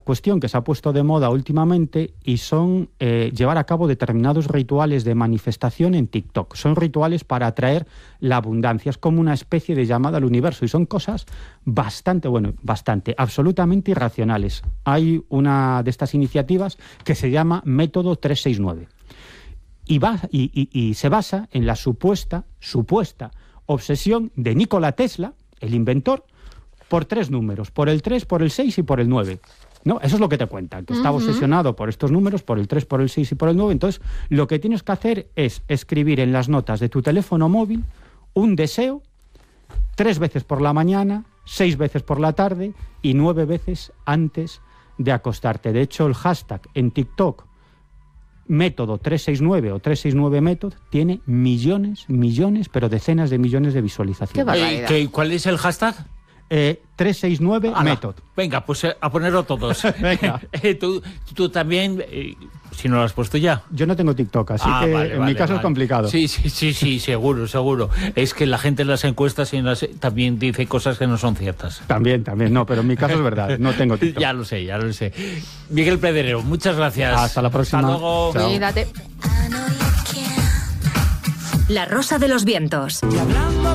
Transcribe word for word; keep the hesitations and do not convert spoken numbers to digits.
cuestión que se ha puesto de moda últimamente y son eh, llevar a cabo determinados rituales de manifestación en TikTok. Son rituales para atraer la abundancia. Es como una especie de llamada al universo y son cosas bastante, bueno, bastante, absolutamente irracionales. Hay una de estas iniciativas que se llama Método trescientos sesenta y nueve y, va, y, y, y se basa en la supuesta, supuesta obsesión de Nikola Tesla, el inventor, por tres números, por el tres, por el seis y por el nueve. No, eso es lo que te cuentan, que estaba uh-huh. obsesionado por estos números, por el tres, por el seis y por el nueve. Entonces, lo que tienes que hacer es escribir en las notas de tu teléfono móvil un deseo tres veces por la mañana, seis veces por la tarde y nueve veces antes de acostarte. De hecho, el hashtag en TikTok, método trescientos sesenta y nueve o trescientos sesenta y nueve método, tiene millones, millones, pero decenas de millones de visualizaciones. ¿Qué ¿Qué, ¿Cuál es el hashtag? Eh, trescientos sesenta y nueve método. Venga, pues eh, a ponerlo todos. Venga. eh, tú, tú también, eh, si no lo has puesto ya. Yo no tengo TikTok, así ah, que vale, en vale, mi caso vale. es complicado. Sí, sí, sí, sí, seguro, seguro. Es que la gente en las encuestas y en las, también dice cosas que no son ciertas. También, también, no, pero en mi caso es verdad, no tengo TikTok. Ya lo sé, ya lo sé. Miguel Pedrero, muchas gracias. Hasta la próxima. Hasta luego. Cuídate. La Rosa de los Vientos.